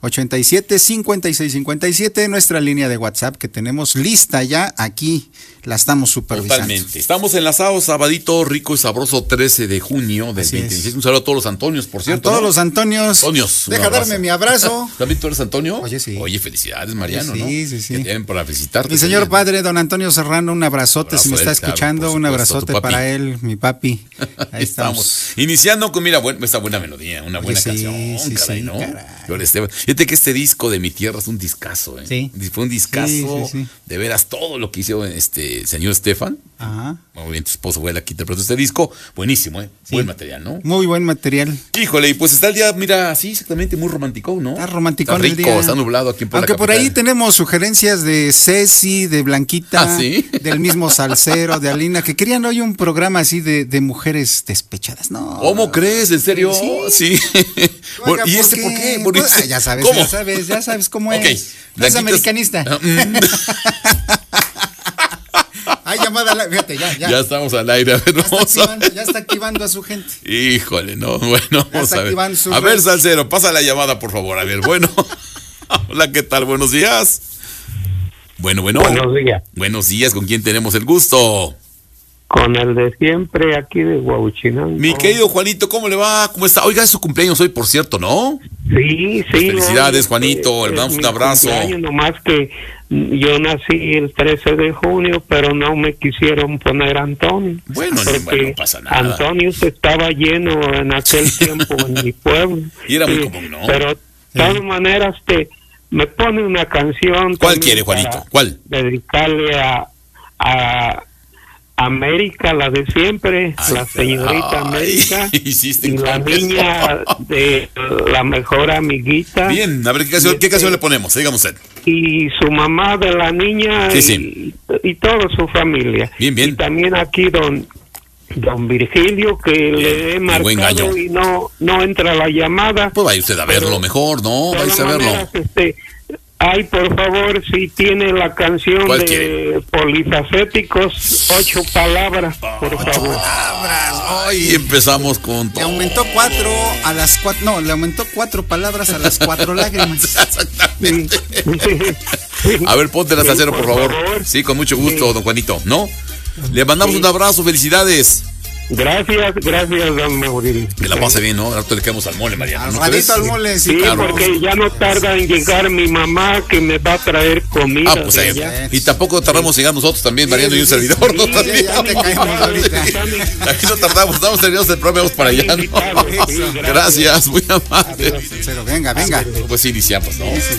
875657, nuestra línea de WhatsApp que tenemos lista ya aquí, la estamos supervisando. Totalmente. Estamos enlazados, sabadito rico y sabroso 13 de junio del 2016. Un saludo a todos los Antonios, por cierto. A todos los Antonios. Deja darme mi abrazo. ¿También tú eres Antonio? Oye, sí. Oye, felicidades, Mariano, ¿no? Sí. Que tienen para felicitarte. Mi señor padre, don Antonio Serrano, un abrazote si me está escuchando, claro, un abrazote para él, mi papi. Ahí estamos. Iniciando con, mira, esta buena melodía, una buena canción, caray, ¿no? Flor Esteban. Fíjate que este disco de Mi Tierra es un discazo, ¿eh? Sí. Fue un discazo, de veras, todo lo que hizo señor Estefan. Ajá. Muy bien, tu esposo fue la que interpretó este disco. Buenísimo, ¿eh? Sí. Buen material, ¿no? Muy buen material. Híjole, y pues está el día, mira, sí, exactamente, muy romántico, ¿no? Está romántico el rico, día. Está nublado aquí en Puebla. Aunque por ahí tenemos sugerencias de Ceci, de Blanquita, ¿sí? del mismo Salcero, de Alina, que querían hoy un programa así de mujeres despechadas, ¿no? ¿Cómo crees? ¿En serio? Sí. Oiga, ¿y por qué? Bueno, ya sabes, ¿cómo? ya sabes cómo okay. es. Es americanista. Hay llamada, fíjate, ya estamos al aire. A ver, ya está activando a su gente. Híjole, no, bueno, vamos a ver. A ver, Salcero, pasa la llamada, por favor. A ver, bueno. Hola, ¿qué tal? Buenos días. Bueno. Buenos días. Buenos días, ¿con quién tenemos el gusto? Con el de siempre, aquí de Huauchinango. Mi querido Juanito, ¿cómo le va? ¿Cómo está? Oiga, es su cumpleaños hoy, por cierto, ¿no? Sí. Felicidades, Juanito, le damos un abrazo. Nomás que yo nací el 13 de junio, pero no me quisieron poner Antonio. Bueno, no pasa nada. Antonio estaba lleno en aquel tiempo en mi pueblo. Y era muy común, ¿no? Pero de todas maneras me pone una canción. ¿Cuál quiere, Juanito? ¿Cuál? Dedicarle a América, la de siempre, la señorita América, y la niña de la mejor amiguita. Bien, a ver, ¿qué canción le ponemos? Dígame usted. Y su mamá de la niña y toda su familia. Bien. Y también aquí don Virgilio, que le he marcado y no entra la llamada. Pues vaya usted a verlo mejor, ¿no? Vaya a verlo. Ay, por favor, si tiene la canción de quiere? Polifacéticos, 8 palabras, por favor. Ay, empezamos con todo. Le aumentó 4 a las 4, no, le aumentó 4 palabras a las 4 lágrimas. Exactamente. A ver, ponte la Salcero, por favor. Sí, con mucho gusto, don Juanito, ¿no? Le mandamos un abrazo, felicidades. Gracias, don Mauricio. Que la pase bien, ¿no? Ahora le quedamos al mole, Mariano. Al ratito al mole, sí, claro. Porque ya no tarda en llegar mi mamá, que me va a traer comida. Pues y tampoco tardamos en llegar nosotros también, Mariano y un servidor. ¿no? También. Ya te caemos ahorita. Aquí no tardamos, estamos terminados el programa, vamos para allá, ¿no? Gracias, muy amable. Venga. Pues iniciamos, ¿no?